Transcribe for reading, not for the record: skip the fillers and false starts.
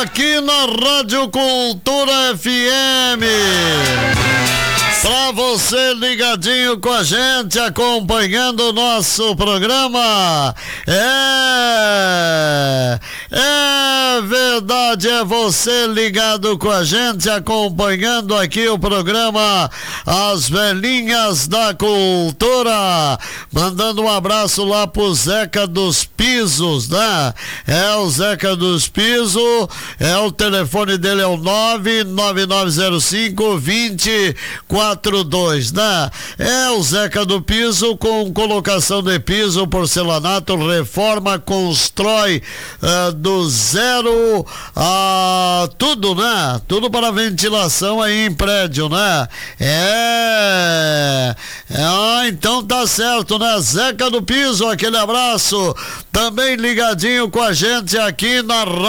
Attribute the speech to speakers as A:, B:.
A: aqui na Rádio Cultura FM. Pra você ligadinho com a gente, acompanhando o nosso programa. É verdade, é você ligado com a gente, acompanhando aqui o programa As Velhinhas da Cultura. Mandando um abraço lá pro Zeca dos Pisos, né? É o Zeca dos Pisos, o telefone dele é o 99905-2042, né? É o Zeca do Piso, com colocação de piso, porcelanato, reforma, constrói do zero a tudo, né? Tudo para ventilação aí em prédio, né? Então tá certo, né? Zeca do Piso, aquele abraço, também ligadinho com a gente aqui na